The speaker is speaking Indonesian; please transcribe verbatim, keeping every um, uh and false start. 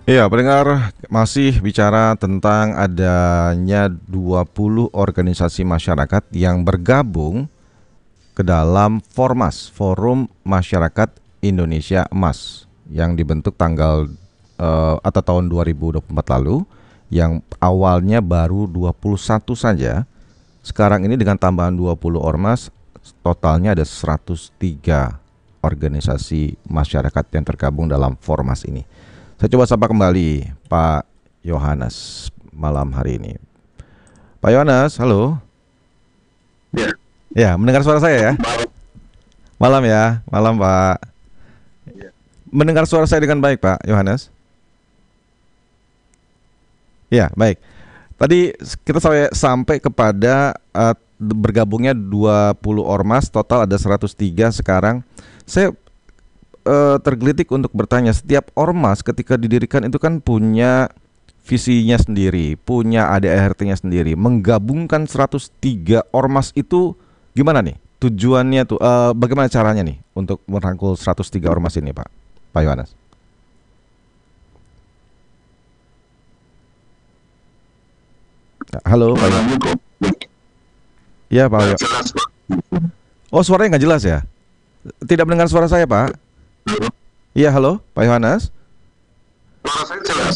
Iya, pendengar masih bicara tentang adanya dua puluh organisasi masyarakat yang bergabung ke dalam Formas, Forum Masyarakat Indonesia Emas, yang dibentuk tanggal eh, atau tahun dua ribu dua puluh empat lalu, yang awalnya baru dua puluh satu saja. Sekarang ini dengan tambahan dua puluh ormas, totalnya ada seratus tiga organisasi masyarakat yang tergabung dalam Formas ini. Saya coba sapa kembali Pak Yohanes malam hari ini. Pak Yohanes, halo. Ya, Ya, mendengar suara saya ya? malam. Malam ya, malam Pak. Ya. Mendengar suara saya dengan baik Pak Yohanes? Ya, baik. Tadi kita sampai sampai kepada eh, bergabungnya dua puluh ormas, total ada seratus tiga sekarang. Saya eh, tergelitik untuk bertanya, setiap ormas ketika didirikan itu kan punya visinya sendiri, punya A D A R T-nya sendiri. Menggabungkan seratus tiga ormas itu gimana nih? Tujuannya tuh eh, bagaimana caranya nih untuk merangkul seratus tiga ormas ini, Pak? Pak Yohanes. Halo, Pak Yohanes. Suaranya kok Iya, Pak nggak Yohanes. jelas, Pak. Oh, suaranya nggak jelas ya? Tidak mendengar suara saya, Pak? Halo? Iya, halo, Pak Yohanes. Suara saya jelas.